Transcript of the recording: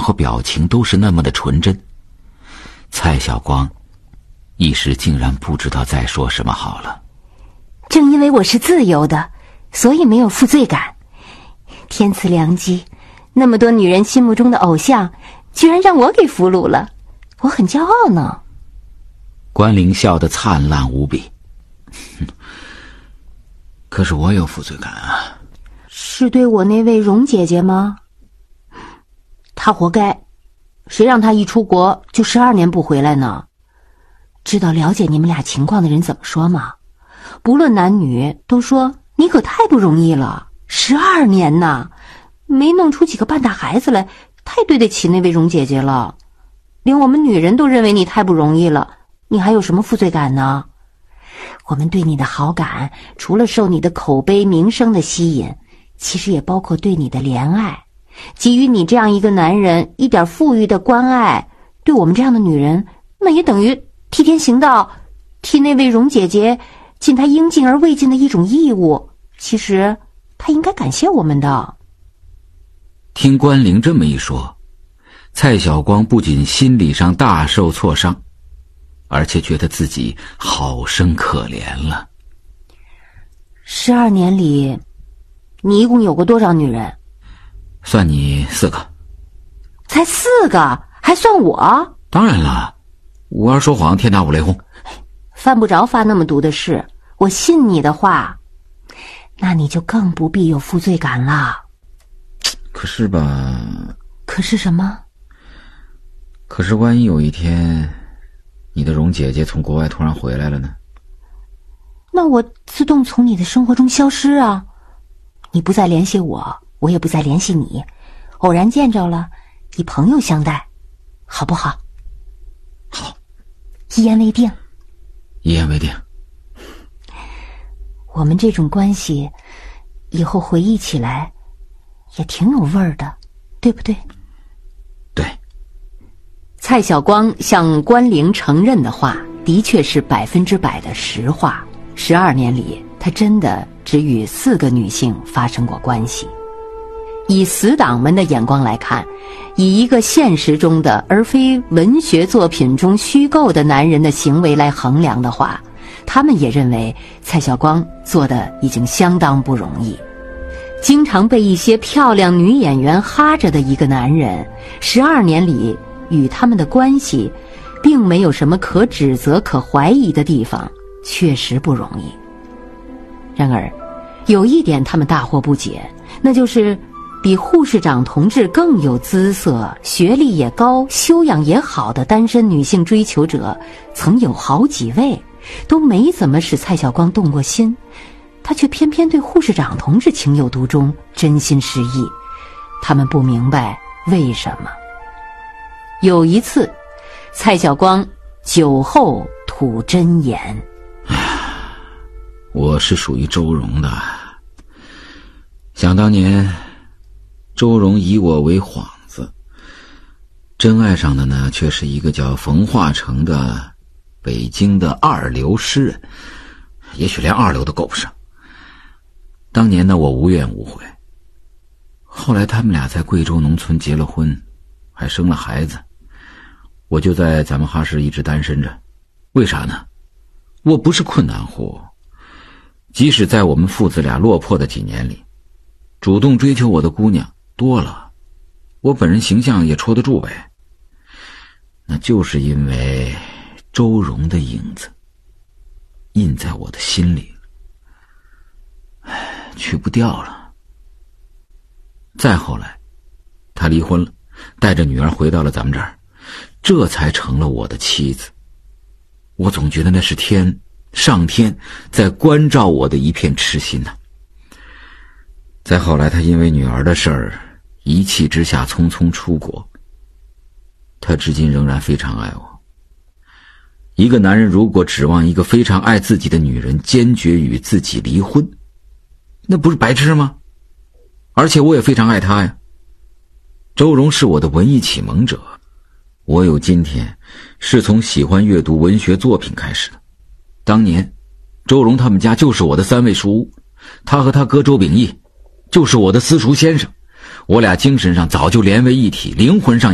和表情都是那么的纯真。蔡晓光一时竟然不知道再说什么好了。 正因为我是自由的，所以没有负罪感。天赐良机，那么多女人心目中的偶像，居然让我给俘虏了，我很骄傲呢。 关灵笑得灿烂无比。可是我有负罪感啊。 是对我那位蓉姐姐吗？她活该，谁让她一出国就12年不回来呢？知道了解你们俩情况的人怎么说吗？不论男女，都说你可太不容易了，12年呐，没弄出几个半大孩子来，太对得起那位蓉姐姐了。连我们女人都认为你太不容易了，你还有什么负罪感呢？我们对你的好感，除了受你的口碑名声的吸引，其实也包括对你的怜爱，给予你这样一个男人一点富裕的关爱，对我们这样的女人，那也等于替天行道，替那位蓉姐姐尽她应尽而未尽的一种义务。其实她应该感谢我们的。 听关灵这么一说，蔡晓光不仅心理上大受挫伤，而且觉得自己好生可怜了。 12年里，你一共有过多少女人？ 算你4个。 才4个，还算我？ 当然了，我要说谎，天打五雷轰。 犯不着发那么毒的誓，我信你的话，那你就更不必有负罪感了。 可是吧…… 可是什么？ 可是万一有一天，你的蓉姐姐从国外突然回来了呢？ 那我自动从你的生活中消失啊！你不再联系我，我也不再联系你，偶然见着了，以朋友相待，好不好？ 好， 一言为定。 一言为定。 我们这种关系，以后回忆起来，也挺有味儿的，对不对？ 对。 蔡晓光向关灵承认的话，的确是100%的实话。12年里，他真的只与4个女性发生过关系。以死党们的眼光来看，以一个现实中的而非文学作品中虚构的男人的行为来衡量的话，他们也认为蔡晓光做的已经相当不容易。经常被一些漂亮女演员哈着的一个男人，12年里与他们的关系并没有什么可指责可怀疑的地方，确实不容易。然而有一点他们大惑不解，那就是比护士长同志更有姿色、学历也高、修养也好的单身女性追求者曾有好几位，都没怎么使蔡晓光动过心，他却偏偏对护士长同志情有独钟，真心实意。他们不明白为什么。有一次，蔡晓光酒后吐真言： 我是属于周蓉的。想当年，周蓉以我为幌子，真爱上的呢，却是一个叫冯化成的北京的2流诗人，也许连2流都够不上。当年呢，我无怨无悔。后来他们俩在贵州农村结了婚，还生了孩子，我就在咱们哈市一直单身着。为啥呢？我不是困难户，即使在我们父子俩落魄的几年里，主动追求我的姑娘多了，我本人形象也戳得住呗。那就是因为周蓉的影子印在我的心里，去不掉了。再后来，她离婚了，带着女儿回到了咱们这儿，这才成了我的妻子。我总觉得那是上天在关照我的一片痴心呐。再后来，他因为女儿的事儿，一气之下匆匆出国。他至今仍然非常爱我。一个男人如果指望一个非常爱自己的女人坚决与自己离婚，那不是白痴吗？而且我也非常爱她呀。周蓉是我的文艺启蒙者，我有今天是从喜欢阅读文学作品开始的。当年周蓉他们家就是我的3味书屋，他和他哥周秉义就是我的私塾先生，我俩精神上早就连为一体，灵魂上